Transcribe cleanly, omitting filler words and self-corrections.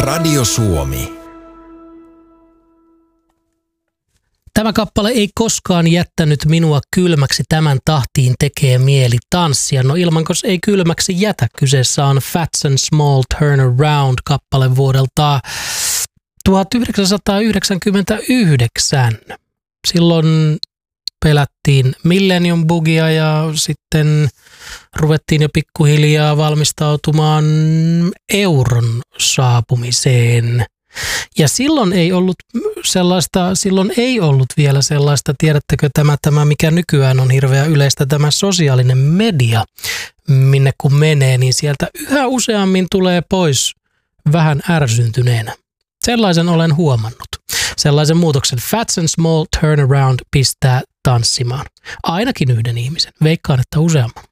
Radio Suomi. Tämä kappale ei koskaan jättänyt minua kylmäksi, tämän tahtiin tekee mieli tanssia. No ilmankos ei kylmäksi jätä. Kyseessä on Fats and Small Turn Around kappale vuodelta 1999. Silloin pelättiin Millennium Buggea ja sitten ruvettiin jo pikkuhiljaa valmistautumaan euron saapumiseen. Ja silloin ei ollut vielä sellaista, tiedättekö tämä mikä nykyään on hirveän yleistä, tämä sosiaalinen media, minne kun menee, niin sieltä yhä useammin tulee pois vähän ärsyntyneenä. Sellaisen olen huomannut. Sellaisen muutoksen Fats and Small Turnaround pistää tanssimaan. Ainakin yhden ihmisen. Veikkaan, että useamman.